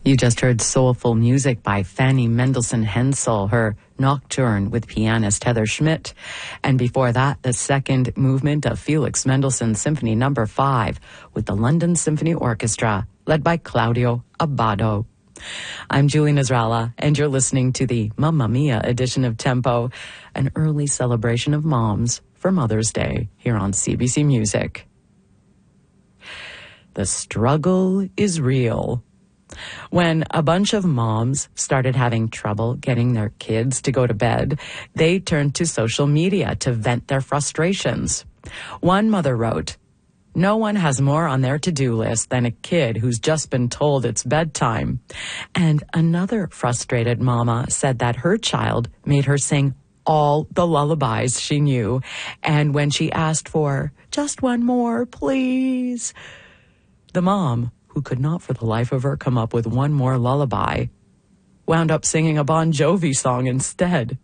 You just heard soulful music by Fanny Mendelssohn Hensel, her Nocturne with pianist Heather Schmidt. And before that, the second movement of Felix Mendelssohn's Symphony No. 5 with the London Symphony Orchestra, led by Claudio Abbado. I'm Julie Nasrallah, and you're listening to the Mamma Mia edition of Tempo, an early celebration of moms for Mother's Day here on CBC Music. The struggle is real. When a bunch of moms started having trouble getting their kids to go to bed, they turned to social media to vent their frustrations. One mother wrote, "No one has more on their to-do list than a kid who's just been told it's bedtime." And another frustrated mama said that her child made her sing all the lullabies she knew, and when she asked for just one more, please, the mom, who could not for the life of her come up with one more lullaby, wound up singing a Bon Jovi song instead.